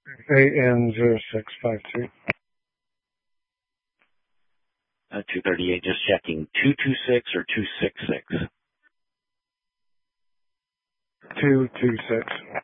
AN0652. 238, just checking. 226 or 266? 226.